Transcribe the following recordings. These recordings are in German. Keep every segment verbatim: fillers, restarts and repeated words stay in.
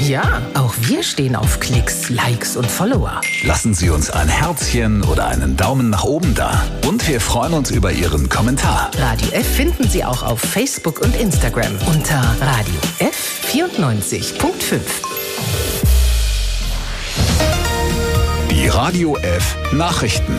Ja, auch wir stehen auf Klicks, Likes und Follower. Lassen Sie uns ein Herzchen oder einen Daumen nach oben da. Und wir freuen uns über Ihren Kommentar. Radio F finden Sie auch auf Facebook und Instagram unter Radio F vierundneunzig Komma fünf. Die Radio F Nachrichten.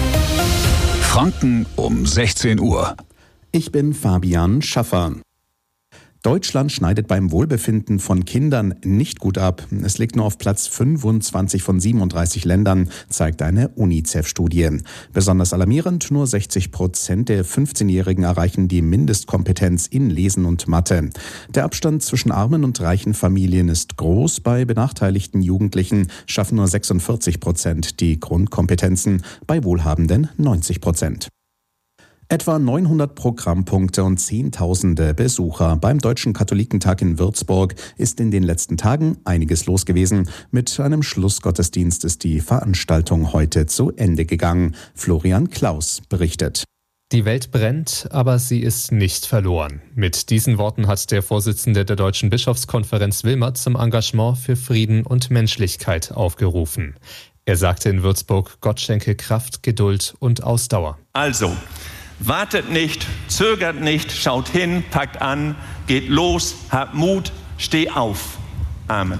Franken um sechzehn Uhr. Ich bin Fabian Schaffer. Deutschland schneidet beim Wohlbefinden von Kindern nicht gut ab. Es liegt nur auf Platz fünfundzwanzig von siebenunddreißig Ländern, zeigt eine UNICEF-Studie. Besonders alarmierend, nur sechzig Prozent der fünfzehnjährigen erreichen die Mindestkompetenz in Lesen und Mathe. Der Abstand zwischen armen und reichen Familien ist groß. Bei benachteiligten Jugendlichen schaffen nur sechsundvierzig Prozent die Grundkompetenzen, bei Wohlhabenden neunzig Prozent. Etwa neunhundert Programmpunkte und Zehntausende Besucher. Beim Deutschen Katholikentag in Würzburg ist in den letzten Tagen einiges los gewesen. Mit einem Schlussgottesdienst ist die Veranstaltung heute zu Ende gegangen. Florian Klaus berichtet. Die Welt brennt, aber sie ist nicht verloren. Mit diesen Worten hat der Vorsitzende der Deutschen Bischofskonferenz Wilmert zum Engagement für Frieden und Menschlichkeit aufgerufen. Er sagte in Würzburg, Gott schenke Kraft, Geduld und Ausdauer. Also, wartet nicht, zögert nicht, schaut hin, packt an, geht los, habt Mut, steh auf. Amen.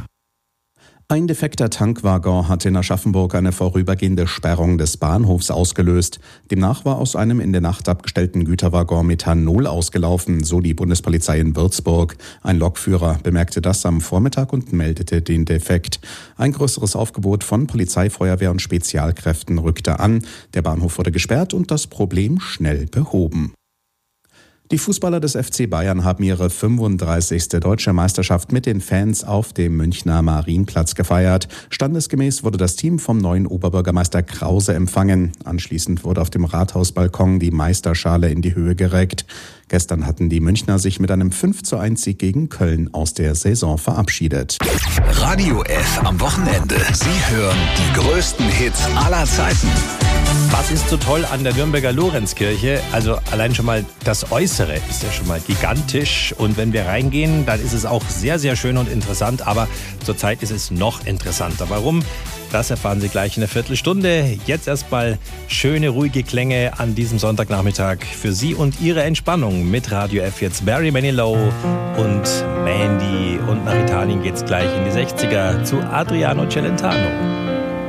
Ein defekter Tankwaggon hat in Aschaffenburg eine vorübergehende Sperrung des Bahnhofs ausgelöst. Demnach war aus einem in der Nacht abgestellten Güterwaggon Methanol ausgelaufen, so die Bundespolizei in Würzburg. Ein Lokführer bemerkte das am Vormittag und meldete den Defekt. Ein größeres Aufgebot von Polizei, Feuerwehr und Spezialkräften rückte an. Der Bahnhof wurde gesperrt und das Problem schnell behoben. Die Fußballer des F C Bayern haben ihre fünfunddreißigste Deutsche Meisterschaft mit den Fans auf dem Münchner Marienplatz gefeiert. Standesgemäß wurde das Team vom neuen Oberbürgermeister Krause empfangen. Anschließend wurde auf dem Rathausbalkon die Meisterschale in die Höhe gereckt. Gestern hatten die Münchner sich mit einem fünf zu eins Sieg gegen Köln aus der Saison verabschiedet. Radio F am Wochenende. Sie hören die größten Hits aller Zeiten. Was ist so toll an der Nürnberger Lorenzkirche? Also allein schon mal das Äußere ist ja schon mal gigantisch. Und wenn wir reingehen, dann ist es auch sehr, sehr schön und interessant. Aber zurzeit ist es noch interessanter. Warum? Das erfahren Sie gleich in einer Viertelstunde. Jetzt erstmal schöne, ruhige Klänge an diesem Sonntagnachmittag für Sie und Ihre Entspannung mit Radio F. Jetzt Barry Manilow und Mandy. Und nach Italien geht's gleich in die sechziger zu Adriano Celentano.